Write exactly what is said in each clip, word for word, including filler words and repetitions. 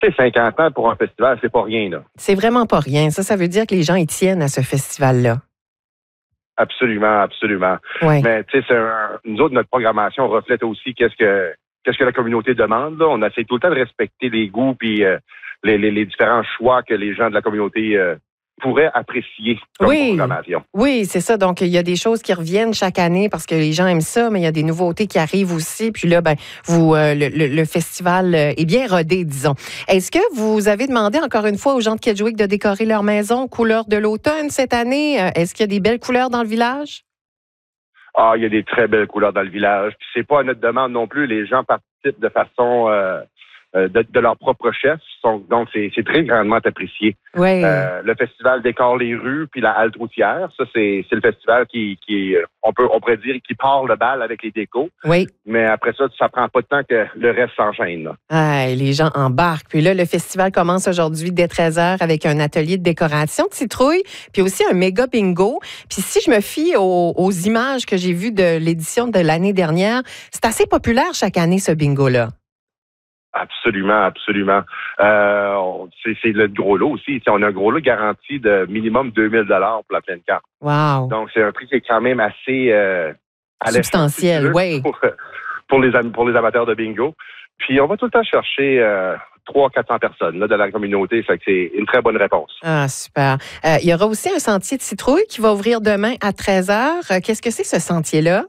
Tu sais, cinquante ans pour un festival, c'est pas rien, là. C'est vraiment pas rien. Ça, ça veut dire que les gens y tiennent à ce festival-là. Absolument, absolument. Ouais. Mais tu sais, c'est un, nous autres, notre programmation reflète aussi qu'est-ce que qu'est-ce que la communauté demande. Là. On essaie tout le temps de respecter les goûts puis euh, les, les, les différents choix que les gens de la communauté euh, pourraient apprécier comme Oui. programmation. Oui, c'est ça. Donc, il y a des choses qui reviennent chaque année parce que les gens aiment ça, mais il y a des nouveautés qui arrivent aussi. Puis là, ben, vous, euh, le, le, le festival est bien rodé, disons. Est-ce que vous avez demandé encore une fois aux gens de Kedgewick de décorer leur maison aux couleurs de l'automne cette année? Est-ce qu'il y a des belles couleurs dans le village? Ah, il y a des très belles couleurs dans le village. Puis c'est pas à notre demande non plus. Les gens participent de façon euh, de, de leur propre chef. Donc, c'est, c'est très grandement apprécié. Oui. Euh, le festival décore les rues, puis la halte routière. Ça, c'est, c'est le festival qui, qui on peut, on pourrait dire, qui part le bal avec les décos. Oui. Mais après ça, ça prend pas de temps que le reste s'enchaîne. Là. Ah, les gens embarquent. Puis là, le festival commence aujourd'hui dès treize heures avec un atelier de décoration de citrouilles, puis aussi un méga bingo. Puis si je me fie aux, aux images que j'ai vues de l'édition de l'année dernière, c'est assez populaire chaque année, ce bingo-là. Absolument, absolument. Euh, c'est, c'est le gros lot aussi. On a un gros lot garanti de minimum deux mille dollars pour la pleine carte. Wow. Donc, c'est un prix qui est quand même assez euh, substantiel, oui. Pour, pour, les, pour les amateurs de bingo. Puis, on va tout le temps chercher euh, trois cents à quatre cents personnes là, de la communauté. Fait que c'est une très bonne réponse. Ah, super. Euh, il y aura aussi un sentier de citrouilles qui va ouvrir demain à treize heures. Qu'est-ce que c'est, ce sentier-là?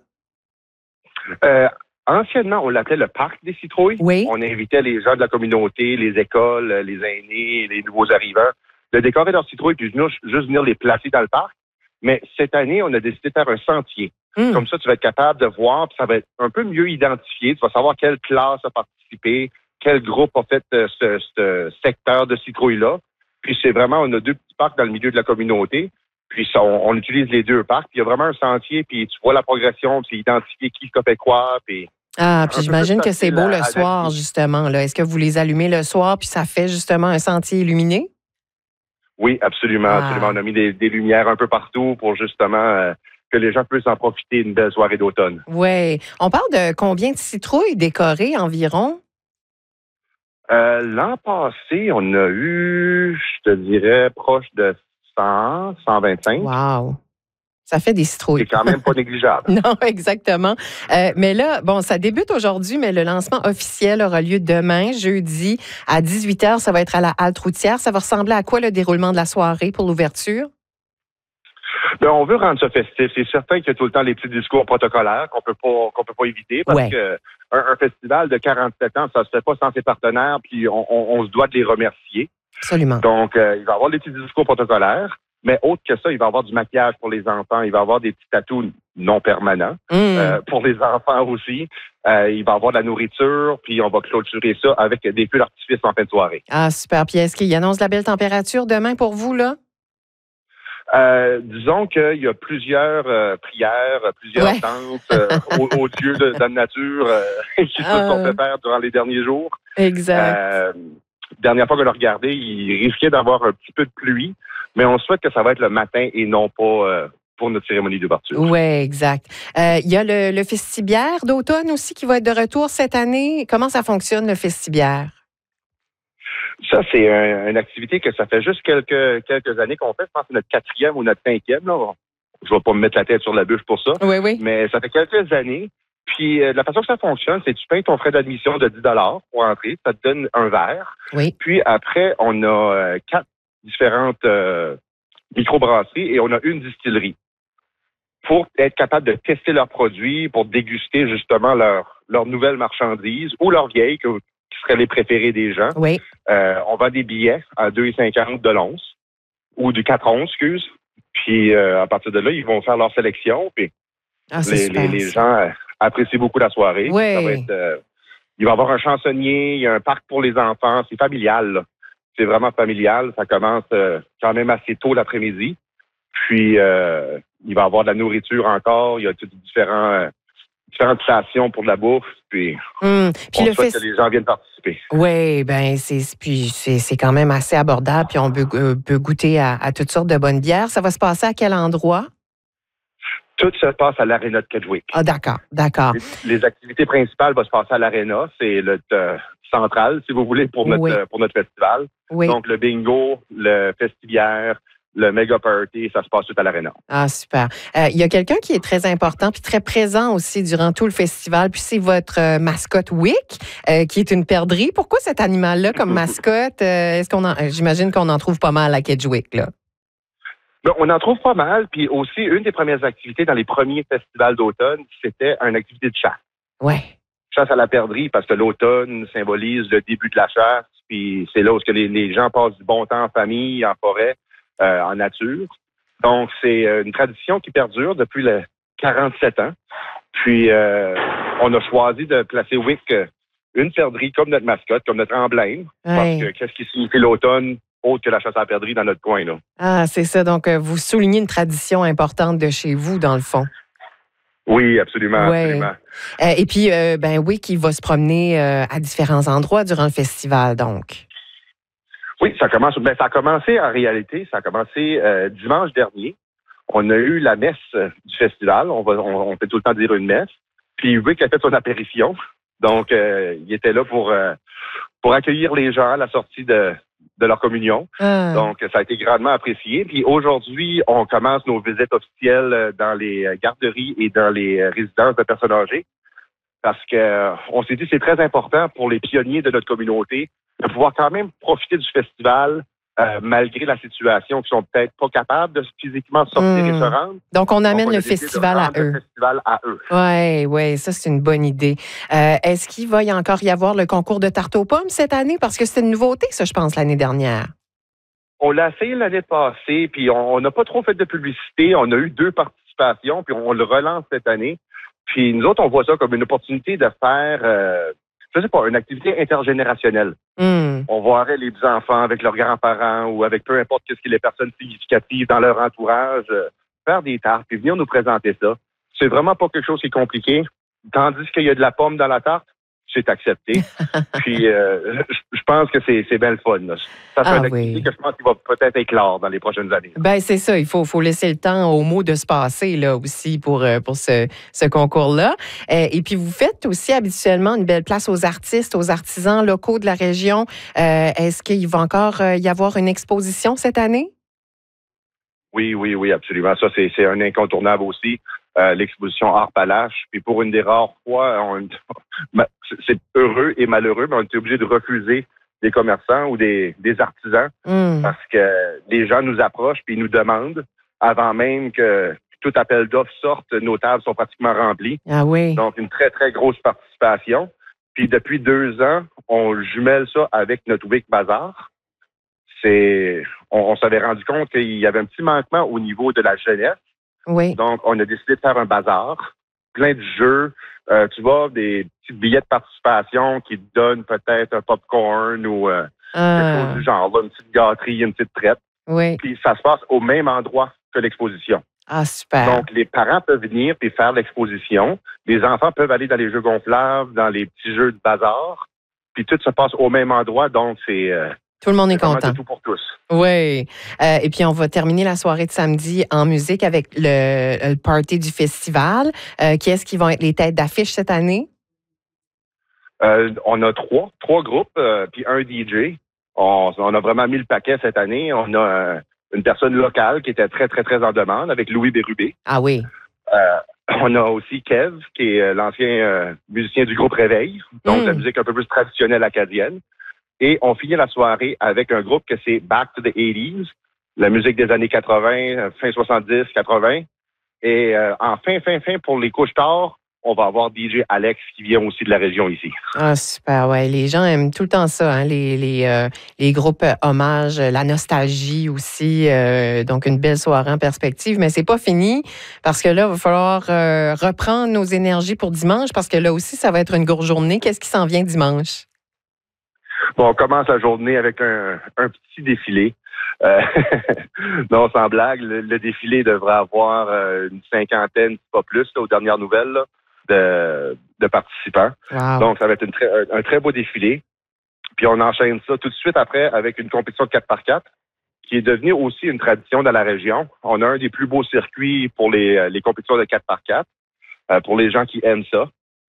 Euh, Anciennement, on l'appelait le parc des citrouilles. Oui. On invitait les gens de la communauté, les écoles, les aînés, les nouveaux arrivants, de décorer leurs citrouilles puis juste venir les placer dans le parc. Mais cette année, on a décidé de faire un sentier. Mm. Comme ça, tu vas être capable de voir, puis ça va être un peu mieux identifié. Tu vas savoir quelle classe a participé, quel groupe a fait ce, ce secteur de citrouilles-là. Puis c'est vraiment, on a deux petits parcs dans le milieu de la communauté. Puis ça, on, on utilise les deux parcs. Puis il y a vraiment un sentier, puis tu vois la progression, puis identifier qui fait quoi. Puis ah, puis j'imagine que c'est beau le soir, justement. Là. Est-ce que vous les allumez le soir, puis ça fait justement un sentier illuminé? Oui, absolument, ah. absolument. On a mis des, des lumières un peu partout pour justement euh, que les gens puissent en profiter d'une belle soirée d'automne. Oui. On parle de combien de citrouilles décorées environ? Euh, l'an passé, on a eu, je te dirais, proche de cent, cent vingt-cinq. Wow! Ça fait des citrouilles. C'est quand même pas négligeable. Non, exactement. Euh, mais là, bon, ça débute aujourd'hui, mais le lancement officiel aura lieu demain, jeudi, à dix-huit heures. Ça va être à la halte routière. Ça va ressembler à quoi le déroulement de la soirée pour l'ouverture? Bien, on veut rendre ça festif. C'est certain qu'il y a tout le temps les petits discours protocolaires qu'on peut pas qu'on peut pas éviter parce ouais. que un, un festival de quarante-sept ans, ça se fait pas sans ses partenaires, puis on, on, on se doit de les remercier. Absolument. Donc, euh, il va y avoir des petits discours protocolaires, mais autre que ça, il va y avoir du maquillage pour les enfants, il va y avoir des petits tatous non permanents mmh. euh, pour les enfants aussi. Euh, il va y avoir de la nourriture, puis on va clôturer ça avec des feux d'artifice en fin de soirée. Ah, super. Puis est-ce qu'il annonce la belle température demain pour vous, là? Euh, disons qu'il y a plusieurs euh, prières, plusieurs ouais. danses euh, aux, aux dieux de, de la nature euh, qui se sont fait faire durant les derniers jours. Exact. Euh, dernière fois qu'on l'a regardé, il risquait d'avoir un petit peu de pluie, mais on souhaite que ça va être le matin et non pas euh, pour notre cérémonie d'ouverture. Oui, exact. Euh, il y a le, le festibiaire d'automne aussi qui va être de retour cette année. Comment ça fonctionne, le festibiaire? Ça, c'est un, une activité que ça fait juste quelques quelques années qu'on fait. Je pense que c'est notre quatrième ou notre cinquième. Là. Je ne vais pas me mettre la tête sur la bûche pour ça. Oui, oui. Mais ça fait quelques années. Puis, euh, la façon que ça fonctionne, c'est que tu payes ton frais d'admission de dix dollars pour entrer. Ça te donne un verre. Oui. Puis, après, on a euh, quatre différentes euh, microbrasseries et on a une distillerie pour être capable de tester leurs produits, pour déguster justement leurs leur nouvelles marchandises ou leurs vieilles que qui seraient les préférés des gens. Oui. Euh, on vend des billets à deux cinquante de l'once ou du quatre onces, excuse. Puis euh, à partir de là, ils vont faire leur sélection. Puis ah, les, super, les, les gens euh, apprécient beaucoup la soirée. Oui. Ça va être, euh, il va y avoir un chansonnier, il y a un parc pour les enfants. C'est familial, là. C'est vraiment familial. Ça commence euh, quand même assez tôt l'après-midi. Puis euh, il va y avoir de la nourriture encore. Il y a tous différents... Euh, différentes stations pour de la bouffe, puis, mmh. puis on le souhaite fest... que les gens viennent participer. Oui, bien, c'est, puis c'est, c'est quand même assez abordable, puis on peut, euh, peut goûter à, à toutes sortes de bonnes bières. Ça va se passer à quel endroit? Tout se passe à l'Aréna de Kedgewick. Ah, d'accord, d'accord. Les, les activités principales vont se passer à l'Aréna. C'est le, euh, centrale, si vous voulez, pour notre, oui. pour notre festival. Oui. Donc, le bingo, le festivière, le méga party, ça se passe tout à l'aréna. Ah, super. Euh, il y a quelqu'un qui est très important puis très présent aussi durant tout le festival, puis c'est votre euh, mascotte Wick, euh, qui est une perdrix. Pourquoi cet animal-là comme mascotte? Euh, est-ce qu'on en, j'imagine qu'on en trouve pas mal à Kedgewick, là. Ben, on en trouve pas mal. Puis aussi, une des premières activités dans les premiers festivals d'automne, c'était une activité de chasse. Ouais. Chasse à la perdrix, parce que l'automne symbolise le début de la chasse. Puis c'est là où les, les gens passent du bon temps en famille, en forêt, euh, en nature. Donc, c'est une tradition qui perdure depuis le quarante-sept ans. Puis, euh, on a choisi de placer Wick, une perdrix, comme notre mascotte, comme notre emblème. Ouais. Parce que qu'est-ce qui signifie l'automne autre que la chasse à la perdrix dans notre coin, là? Ah, c'est ça. Donc, euh, vous soulignez une tradition importante de chez vous, dans le fond. Oui, absolument, ouais. absolument. Euh, et puis, euh, ben oui, qui va se promener euh, à différents endroits durant le festival, donc. Oui, ça commence. Ben, ça a commencé en réalité. Ça a commencé euh, dimanche dernier. On a eu la messe du festival. On va, on, on fait tout le temps dire une messe. Puis Wick a fait son apparition. Donc, euh, il était là pour euh, pour accueillir les gens à la sortie de de leur communion. Ah. Donc, ça a été grandement apprécié. Puis aujourd'hui, on commence nos visites officielles dans les garderies et dans les résidences de personnes âgées. Parce que euh, on s'est dit que c'est très important pour les pionniers de notre communauté de pouvoir quand même profiter du festival euh, malgré la situation, qui sont peut-être pas capables de physiquement sortir mmh. et se rendre. Donc, on amène Donc, on le, festival à eux. le festival à eux. Oui, oui, ça, c'est une bonne idée. Euh, est-ce qu'il va y encore y avoir le concours de tarte aux pommes cette année? Parce que c'était une nouveauté, ça, je pense, l'année dernière. On l'a essayé l'année passée, puis on n'a pas trop fait de publicité. On a eu deux participations, puis on le relance cette année. Puis nous autres, on voit ça comme une opportunité de faire, euh, je sais pas, une activité intergénérationnelle. Mm. On voirait les enfants avec leurs grands-parents ou avec peu importe ce qui est les personnes significatives dans leur entourage, euh, faire des tartes puis venir nous présenter ça. C'est vraiment pas quelque chose qui est compliqué. Tandis qu'il y a de la pomme dans la tarte, c'est accepté. Puis euh, je pense que c'est, c'est bien le fun. Là. Ça, c'est ah, une activité oui. que je pense qu'il va peut-être éclore dans les prochaines années. Ben c'est ça, il faut, faut laisser le temps aux mots de se passer là aussi pour, pour ce, ce concours-là. Et puis vous faites aussi habituellement une belle place aux artistes, aux artisans locaux de la région. Euh, est-ce qu'il va encore y avoir une exposition cette année? Oui, oui, oui, absolument. Ça, c'est, c'est un incontournable aussi. Euh, l'exposition Art Palache. Puis pour une des rares fois, on, c'est heureux et malheureux, mais on était obligé de refuser des commerçants ou des, des artisans mm. parce que les gens nous approchent puis nous demandent avant même que tout appel d'offres sorte, nos tables sont pratiquement remplies. Ah oui. Donc, une très, très grosse participation. Puis depuis deux ans, on jumelle ça avec notre Wick Bazaar. C'est, on, on s'avait rendu compte qu'il y avait un petit manquement au niveau de la jeunesse. Oui. Donc, on a décidé de faire un bazar, plein de jeux, euh, tu vois, des petits billets de participation qui te donnent peut-être un popcorn ou euh, ah. quelque chose du genre, là, une petite gâterie, une petite traite. Oui. Puis ça se passe au même endroit que l'exposition. Ah, super. Donc, les parents peuvent venir et faire l'exposition. Les enfants peuvent aller dans les jeux gonflables, dans les petits jeux de bazar. Puis tout se passe au même endroit, donc c'est... Euh, Tout le monde est content. C'est tout pour tous. Oui. Euh, et puis, on va terminer la soirée de samedi en musique avec le, le party du festival. Euh, qui est-ce qui vont être les têtes d'affiche cette année? Euh, on a trois, trois groupes, euh, puis un D J. On, on a vraiment mis le paquet cette année. On a euh, une personne locale qui était très, très, très en demande avec Louis Bérubé. Ah oui. Euh, on a aussi Kev, qui est l'ancien euh, musicien du groupe Réveil, donc mm. la musique un peu plus traditionnelle acadienne. Et on finit la soirée avec un groupe que c'est Back to the eighties, la musique des années quatre-vingts, fin soixante-dix, quatre-vingts. Et euh, en fin, fin, fin, pour les couches tard, on va avoir D J Alex qui vient aussi de la région ici. Ah, super, ouais. Les gens aiment tout le temps ça, hein, les, les, euh, les groupes euh, hommages, la nostalgie aussi. Euh, donc, une belle soirée en perspective. Mais c'est pas fini parce que là, il va falloir euh, reprendre nos énergies pour dimanche parce que là aussi, ça va être une grosse journée. Qu'est-ce qui s'en vient dimanche? Bon, on commence la journée avec un, un petit défilé. Euh, non, sans blague, le, le défilé devrait avoir euh, une cinquantaine, pas plus, là, aux dernières nouvelles, là, de, de participants. Wow. Donc, ça va être une très, un, un très beau défilé. Puis, on enchaîne ça tout de suite après avec une compétition de quatre par quatre qui est devenue aussi une tradition dans la région. On a un des plus beaux circuits pour les, les compétitions de quatre par quatre, euh, pour les gens qui aiment ça.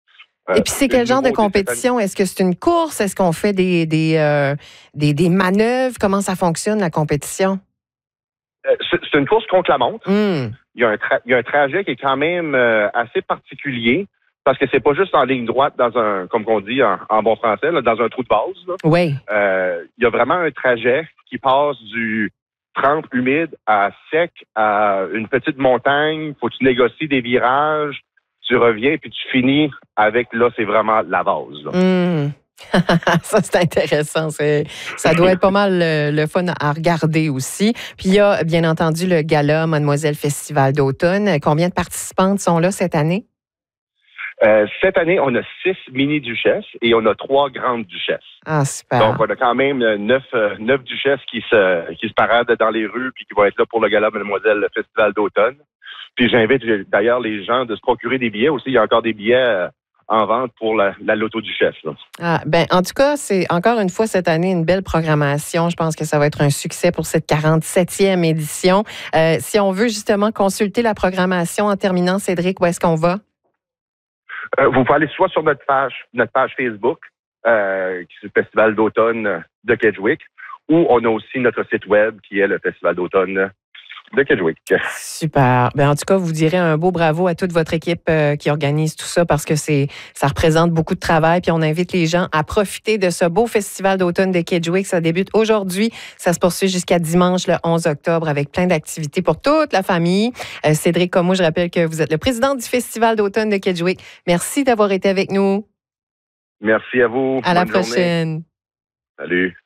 Euh, Et puis, c'est quel genre de compétition? Est-ce que c'est une course? Est-ce qu'on fait des, des, euh, des, des manœuvres? Comment ça fonctionne, la compétition? Euh, c'est, c'est une course contre la montre. Mm. Il y a un, tra- il y a un trajet qui est quand même euh, assez particulier parce que c'est pas juste en ligne droite dans un, comme on dit en, en bon français, là, dans un trou de base. Là. Oui. Euh, il y a vraiment un trajet qui passe du trempe humide à sec à une petite montagne. Faut que tu négocies des virages, tu reviens puis tu finis avec, là, c'est vraiment la base. Là. Mm. Ça, c'est intéressant. C'est, ça doit être pas mal le, le fun à regarder aussi. Puis il y a, bien entendu, le gala Mademoiselle Festival d'automne. Combien de participantes sont là cette année? Euh, cette année, on a six mini-duchesses et on a trois grandes duchesses. Ah, super. Donc, on a quand même neuf, euh, neuf duchesses qui se, qui se paradent dans les rues puis qui vont être là pour le gala Mademoiselle Festival d'automne. Puis j'invite d'ailleurs les gens de se procurer des billets aussi. Il y a encore des billets euh, en vente pour la, la loto-duchesse. Là. Ah, ben, en tout cas, c'est encore une fois cette année une belle programmation. Je pense que ça va être un succès pour cette quarante-septième édition. Euh, si on veut justement consulter la programmation en terminant, Cédric, où est-ce qu'on va? Euh, vous pouvez aller soit sur notre page, notre page Facebook, euh, qui est le Festival d'automne de Kedgewick, ou on a aussi notre site web qui est le Festival d'automne de Kedgewick. Super. Ben, en tout cas, vous direz un beau bravo à toute votre équipe euh, qui organise tout ça parce que c'est, ça représente beaucoup de travail. Puis on invite les gens à profiter de ce beau Festival d'automne de Kedgewick. Ça débute aujourd'hui. Ça se poursuit jusqu'à dimanche, le onze octobre, avec plein d'activités pour toute la famille. Euh, Cédric Comeau, je rappelle que vous êtes le président du Festival d'automne de Kedgewick. Merci d'avoir été avec nous. Merci à vous. À la Bonne prochaine. Journée. Salut.